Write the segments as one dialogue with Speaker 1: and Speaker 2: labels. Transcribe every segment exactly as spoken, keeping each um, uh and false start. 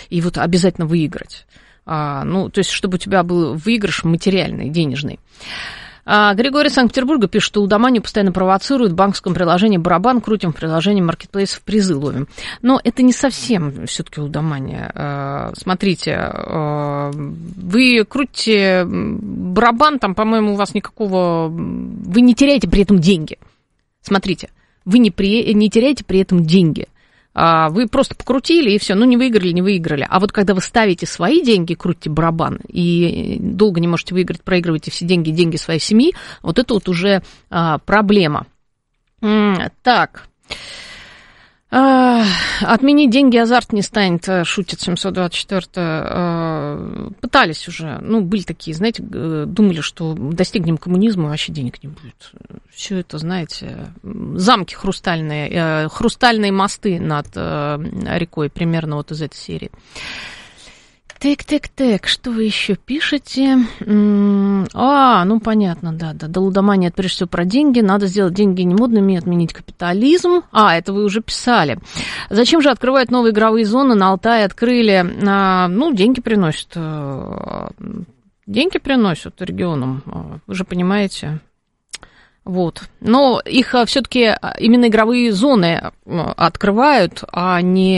Speaker 1: и вот обязательно выиграть. А, ну, то есть, чтобы у тебя был выигрыш материальный, денежный. А, Григорий из Санкт-Петербурга пишет, что лудоманию постоянно провоцируют. В банковском приложении барабан крутим, в приложении маркетплейсов призы ловим. Но это не совсем все-таки лудомания. А, смотрите, а, вы крутите барабан, там, по-моему, у вас никакого... Вы не теряете при этом деньги. Смотрите, вы не, при... не теряете при этом деньги. Вы просто покрутили, и все, ну, не выиграли, не выиграли. А вот когда вы ставите свои деньги, крутите барабан, и долго не можете выиграть, проигрываете все деньги, деньги своей семьи, вот это вот уже а, проблема. Так. А, отменить деньги азарт не станет, шутит семьсот двадцать четыре. А, пытались уже, ну, были такие, знаете, думали, что достигнем коммунизма, вообще денег не будет. Все это, знаете, замки хрустальные, хрустальные мосты над рекой, примерно вот из этой серии. Так-так-так, что вы еще пишете? А, ну понятно, да, да. Да, лудомания, это прежде всего про деньги. Надо сделать деньги не модными, отменить капитализм. А, это вы уже писали. Зачем же открывают новые игровые зоны? На Алтае открыли. А, ну, деньги приносят. Деньги приносят регионам. Вы же понимаете. Вот. Но их все-таки именно игровые зоны открывают, а не,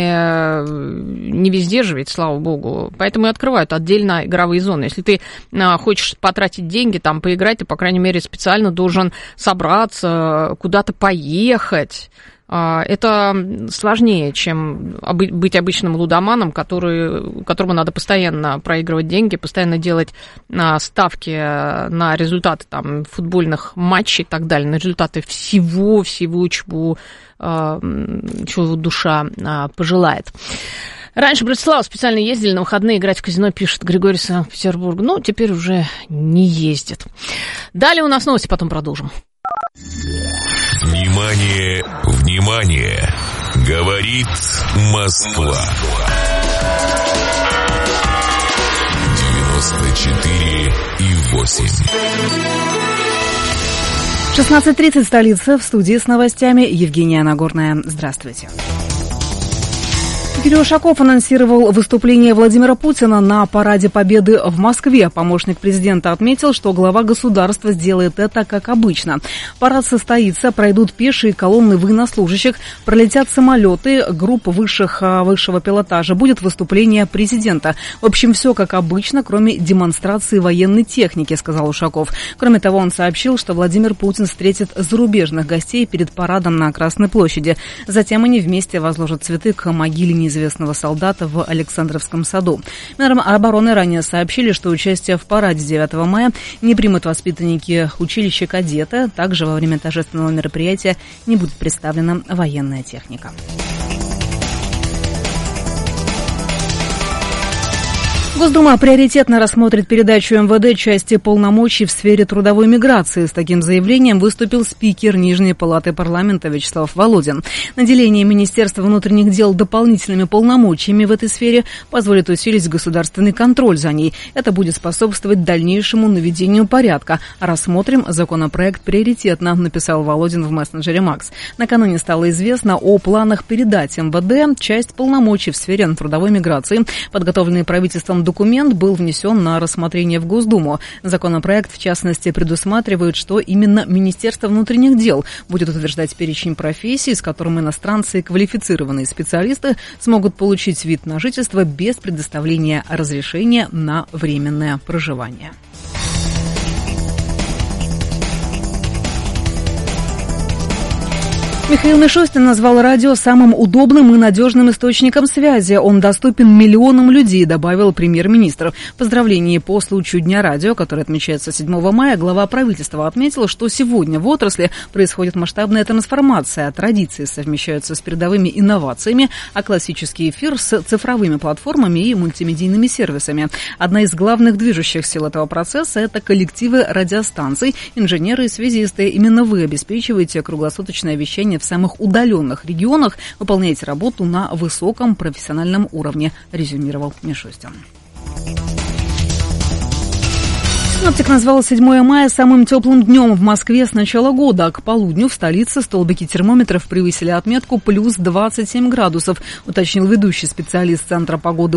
Speaker 1: не везде же, ведь, слава богу. Поэтому и открывают отдельно игровые зоны. Если ты хочешь потратить деньги, там, поиграть, ты, по крайней мере, специально должен собраться, куда-то поехать. Это сложнее, чем быть обычным лудоманом, который, которому надо постоянно проигрывать деньги, постоянно делать ставки на результаты там, футбольных матчей и так далее, на результаты всего-всего, чего, чего душа пожелает. Раньше в Братиславу специально ездили на выходные играть в казино, пишет Григорий из Санкт-Петербурга. Ну, теперь уже не ездит. Далее у нас новости, потом продолжим.
Speaker 2: Внимание, внимание! Говорит Москва. девяносто четыре и восемь.
Speaker 3: шестнадцать тридцать, столица, в студии с новостями Евгения Нагорная. Здравствуйте. Кирилл Ушаков анонсировал выступление Владимира Путина на Параде Победы в Москве. Помощник президента отметил, что глава государства сделает это как обычно. Парад состоится, пройдут пешие колонны военнослужащих, пролетят самолеты, группа высших, высшего пилотажа, будет выступление президента. В общем, все как обычно, кроме демонстрации военной техники, сказал Ушаков. Кроме того, он сообщил, что Владимир Путин встретит зарубежных гостей перед парадом на Красной площади. Затем они вместе возложат цветы к могиле неизвестного известного солдата в Александровском саду. Минобороны ранее сообщили, что участие в параде девятого мая не примут воспитанники училища кадеты. Также во время торжественного мероприятия не будет представлена военная техника. Госдума приоритетно рассмотрит передачу эм вэ дэ части полномочий в сфере трудовой миграции. С таким заявлением выступил спикер Нижней палаты парламента Вячеслав Володин. Наделение Министерства внутренних дел дополнительными полномочиями в этой сфере позволит усилить государственный контроль за ней. Это будет способствовать дальнейшему наведению порядка. Рассмотрим законопроект приоритетно, написал Володин в мессенджере Макс. Накануне стало известно о планах передать эм вэ дэ часть полномочий в сфере трудовой миграции. Подготовленный правительством документ был внесен на рассмотрение в Госдуму. Законопроект, в частности, предусматривает, что именно Министерство внутренних дел будет утверждать перечень профессий, с которым иностранцы и квалифицированные специалисты смогут получить вид на жительство без предоставления разрешения на временное проживание. Михаил Мишустин назвал радио самым удобным и надежным источником связи. Он доступен миллионам людей, добавил премьер-министр. В поздравлении по случаю Дня радио, который отмечается седьмого мая, глава правительства отметил, что сегодня в отрасли происходит масштабная трансформация. Традиции совмещаются с передовыми инновациями, а классический эфир с цифровыми платформами и мультимедийными сервисами. Одна из главных движущих сил этого процесса – это коллективы радиостанций, инженеры и связисты. Именно вы обеспечиваете круглосуточное вещание в самых удаленных регионах, выполняете работу на высоком профессиональном уровне, резюмировал Мишустин. Синоптик назвал седьмое мая самым теплым днем в Москве с начала года. К полудню в столице столбики термометров превысили отметку плюс двадцать семь градусов, уточнил ведущий специалист Центра погоды